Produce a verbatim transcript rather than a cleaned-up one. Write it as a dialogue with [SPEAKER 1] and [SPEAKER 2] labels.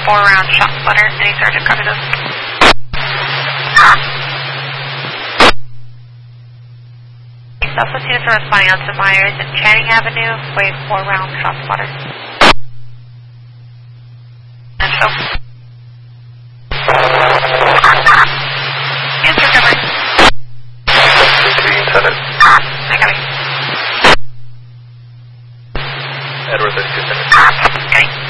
[SPEAKER 1] four round shot splitter. Any sergeant copy this? Southwest units are responding out to Myers and Channing Avenue, wave four round shot splitter. And so. Answer cover. I got it.
[SPEAKER 2] Edward thirty-two.
[SPEAKER 1] Okay.